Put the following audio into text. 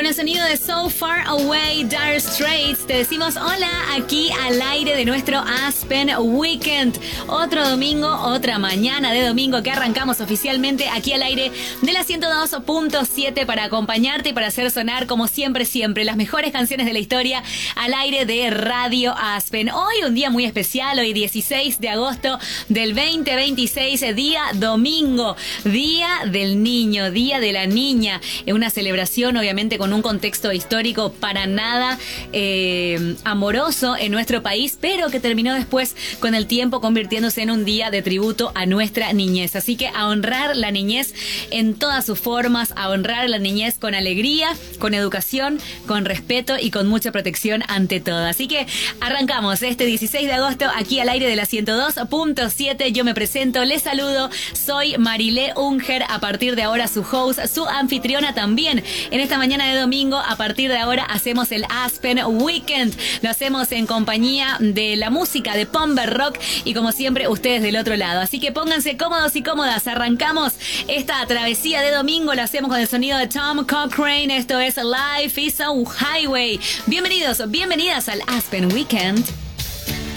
el sonido de So Far Away, Dire Straits, te decimos hola aquí al aire de nuestro Aspen Weekend. Otro domingo, otra mañana de domingo que arrancamos oficialmente aquí al aire de la 102.7 para acompañarte y para hacer sonar como siempre las mejores canciones de la historia al aire de Radio Aspen. Hoy un día muy especial, hoy 16 de agosto del 2026, día domingo, día del niño, día de la niña. Una celebración obviamente con un contexto histórico para nada amoroso en nuestro país, pero que terminó después con el tiempo convirtiéndose en un día de tributo a nuestra niñez. Así que a honrar la niñez en todas sus formas, a honrar la niñez con alegría, con educación, con respeto y con mucha protección ante todo. Así que arrancamos este 16 de agosto aquí al aire de la 102.7. Yo me presento, les saludo, soy Marilé Unger, a partir de ahora su host, su anfitriona también. En esta mañana de domingo, a partir de ahora, hacemos el Aspen Weekend. Lo hacemos en compañía de la música de Pomber Rock y como siempre, ustedes del otro lado. Así que pónganse cómodos y cómodas. Arrancamos esta travesía de domingo. Lo hacemos con el sonido de Tom Cochrane. Esto es Life is a Highway. Bienvenidos, bienvenidas al Aspen Weekend.